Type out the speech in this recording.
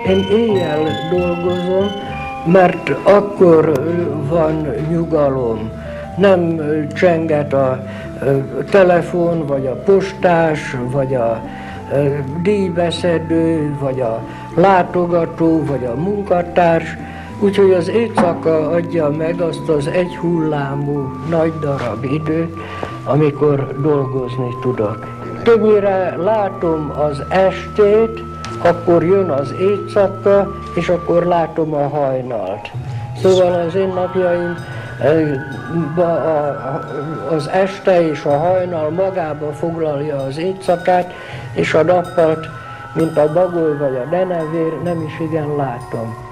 Én éjjel dolgozom, mert akkor van nyugalom. Nem csenget a telefon, vagy a postás, vagy a díjbeszedő, vagy a látogató, vagy a munkatárs. Úgyhogy az éjszaka adja meg azt az egy hullámú, nagy darab időt, amikor dolgozni tudok. Többnyire látom az estét, akkor jön az éjszaka, és akkor látom a hajnalt. Szóval az én napjaim az este és a hajnal magába foglalja az éjszakát, és a nappalt, mint a bagoly vagy a denevér, nem is igen látom.